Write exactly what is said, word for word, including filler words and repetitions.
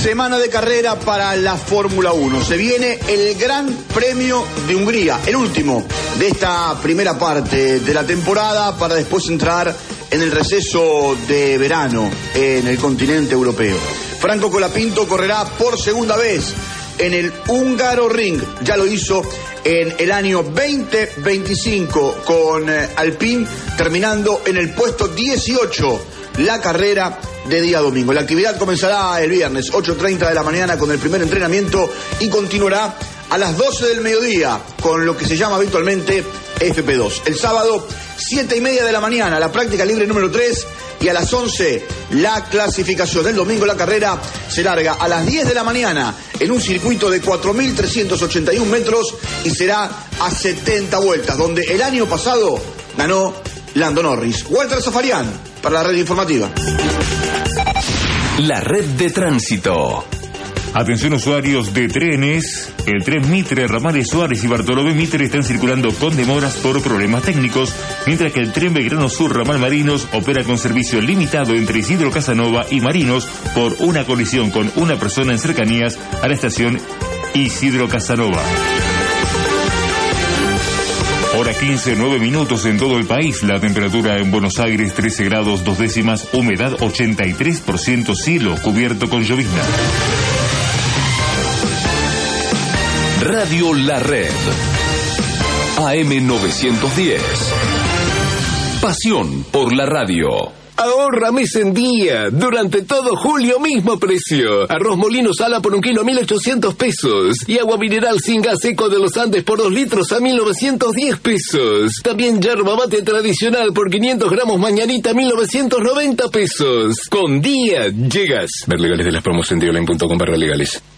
Semana de carrera para la Fórmula uno. Se viene el Gran Premio de Hungría, el último de esta primera parte de la temporada, para después entrar en el receso de verano en el continente europeo. Franco Colapinto correrá por segunda vez en el Húngaro Ring. Ya lo hizo en el año veinte veinticinco con eh, Alpine, terminando en el puesto dieciocho la carrera de día domingo. La actividad comenzará el viernes, ocho treinta de la mañana, con el primer entrenamiento, y continuará a las doce del mediodía con lo que se llama habitualmente F P dos. El sábado, siete y media de la mañana, la práctica libre número tres, y a las once la clasificación. El domingo la carrera se larga a las diez de la mañana en un circuito de cuatro mil trescientos ochenta y un metros y será a setenta vueltas, donde el año pasado ganó Lando Norris. Walter Zafarian para la red informativa. La red de tránsito. Atención usuarios de trenes, el tren Mitre, Ramales Suárez y Bartolomé Mitre están circulando con demoras por problemas técnicos, mientras que el tren Belgrano Sur, Ramal Marinos, opera con servicio limitado entre Isidro Casanova y Marinos por una colisión con una persona en cercanías a la estación Isidro Casanova. Hora quince, nueve minutos en todo el país. La temperatura en Buenos Aires, trece grados, dos décimas, humedad ochenta y tres por ciento, cielo cubierto con llovizna. Radio La Red. A M novecientos diez. Pasión por la radio. Ahorra mes en día. Durante todo julio, mismo precio. Arroz molino sala por un kilo a mil ochocientos pesos. Y agua mineral sin gas Eco de los Andes por dos litros a mil novecientos diez pesos. También yerba mate tradicional por quinientos gramos mañanita a mil novecientos noventa pesos. Con día llegas. Ver legales de las promos en dioline punto com barra legales.